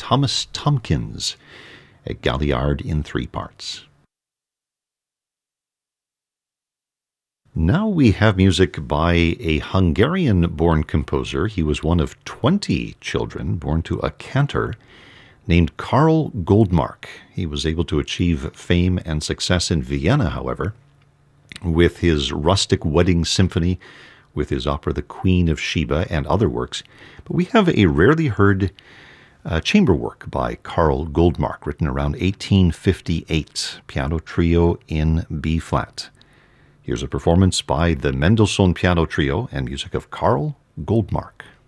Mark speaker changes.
Speaker 1: Thomas Tomkins, a Galliard in 3 parts. Now we have music by a Hungarian-born composer. He was one of 20 children born to a cantor named Karl Goldmark. He was able to achieve fame and success in Vienna, however, with his rustic wedding symphony, with his opera The Queen of Sheba, and other works. But we have a rarely heard chamber work by Karl Goldmark, written around 1858, piano trio in B-flat. Here's a performance by the Mendelssohn Piano Trio and music of Karl Goldmark.